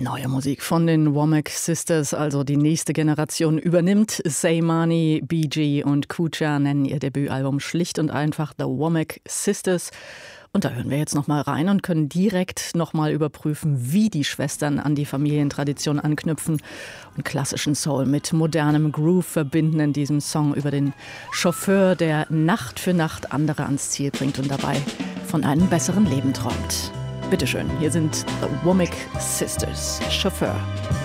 Neue Musik von den Womack Sisters, also die nächste Generation übernimmt. Seymani, BG und Kucha nennen ihr Debütalbum schlicht und einfach The Womack Sisters. Und da hören wir jetzt nochmal rein und können direkt nochmal überprüfen, wie die Schwestern an die Familientradition anknüpfen und klassischen Soul mit modernem Groove verbinden in diesem Song über den Chauffeur, der Nacht für Nacht andere ans Ziel bringt und dabei von einem besseren Leben träumt. Bitteschön, hier sind The Womack Sisters, Chauffeur.